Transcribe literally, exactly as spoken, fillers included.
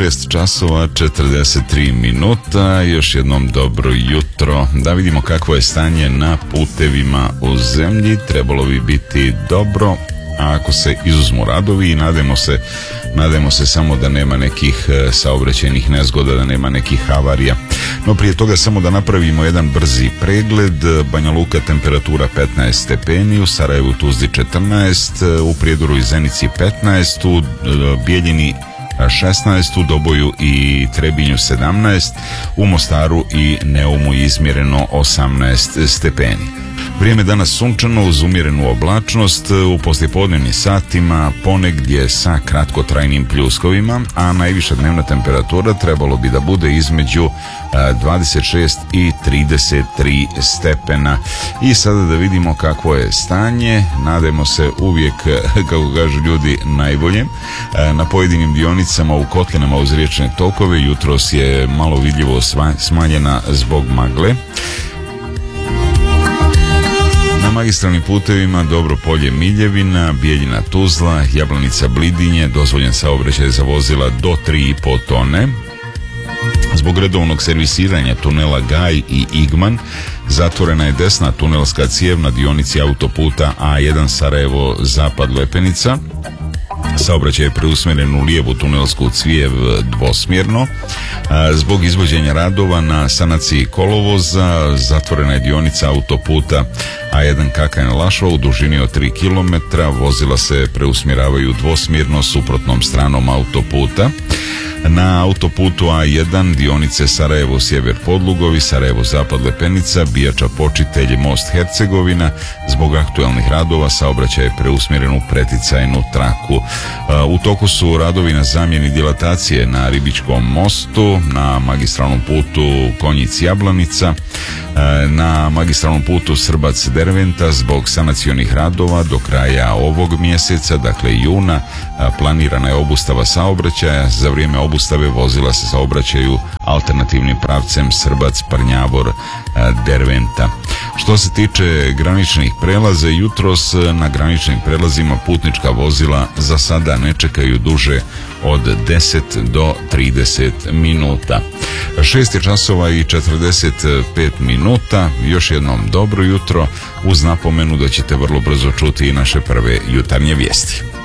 šest časova četrdeset tri minuta, još jednom dobro jutro. Da vidimo kakvo je stanje na putevima u zemlji. Trebalo bi biti dobro, a ako se izuzmu radovi i nademo se, nademo se samo da nema nekih saobraćajnih nezgoda, da nema nekih havarija. No prije toga samo da napravimo jedan brzi pregled. Banja Luka temperatura petnaest stepeni, u Sarajevu, Tuzli četrnaest, u Prijedoru i Zenici petnaest, u Bijeljini šesnaest, u Doboju i Trebinju sedamnaest, u Mostaru i Neumu izmjereno osamnaest stepeni. Vrijeme danas sunčano uz umjerenu oblačnost, u poslijepodnevnim satima ponegdje sa kratkotrajnim pljuskovima, a najviša dnevna temperatura trebalo bi da bude između dvadeset šest i trideset tri stepena. I sada da vidimo kakvo je stanje. Nadamo se uvijek, kako kažu ljudi, najbolje. Na pojedinim dionicama u kotlinama uz riječne tokove jutros je malo vidljivo smanjena zbog magle. Na magistralnim putevima Dobro Polje Miljevina, Bijeljina Tuzla, Jablanica Blidinje, dozvoljen saobraćaj za vozila do tri i po tone. Zbog redovnog servisiranja tunela Gaj i Igman zatvorena je desna tunelska cijev na dionici autoputa A jedan Sarajevo Zapad Lepenica. Saobraćaj je preusmjeren u lijevu tunelsku cijev dvosmjerno. Zbog izvođenja radova na sanaciji kolovoza zatvorena je dionica autoputa A jedan Kakanj Lašva u dužini od tri kilometra. Vozila se preusmjeravaju dvosmjerno suprotnom stranom autoputa. Na autoputu A jedan dionice Sarajevo Sjever Podlugovi, Sarajevo Zapad Lepenica, Bijača Počitelj, Most Hercegovina, zbog aktualnih radova saobraćaj je preusmjeren u preticajnu traku. U toku su radovi na zamjeni dilatacije na Ribičkom mostu, na magistralnom putu Konjic Jablanica, na magistralnom putu Srbac Derventa zbog sanacionih radova do kraja ovog mjeseca, dakle juna, planirana je obustava saobraćaja. Za vrijeme obustave vozila se saobraćaju alternativnim pravcem Srbac Prnjavor Derventa. Što se tiče graničnih prelaza, jutros na graničnim prelazima putnička vozila za sada ne čekaju duže od deset do trideset minuta. šest je časova i četrdeset pet minuta. Još jednom dobro jutro, uz napomenu da ćete vrlo brzo čuti i naše prve jutarnje vijesti.